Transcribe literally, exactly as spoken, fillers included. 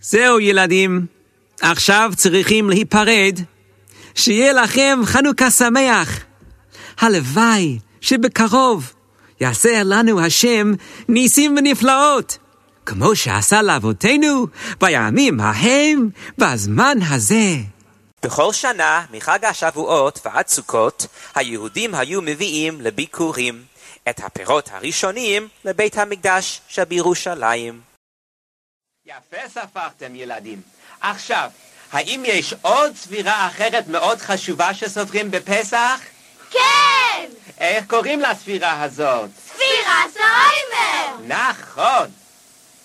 זהו ילדים, עכשיו צריכים להיפרד. שיהיה לכם חנוכה שמח. הלוואי שבקרוב יעשה לנו השם ניסים ונפלאות, כמו שעשה לאבותינו בימים ההם בזמן הזה. בכל שנה מחג השבועות ועד סוכות היהודים היו מביאים לביקורים את הפירות הראשונים לבית המקדש שבירושלים. יפה ספרתם ילדים. עכשיו, האם יש עוד ספירה אחרת מאוד חשובה שסופרים בפסח? כן! איך קוראים לספירה הזאת? ספירת העומר! נכון!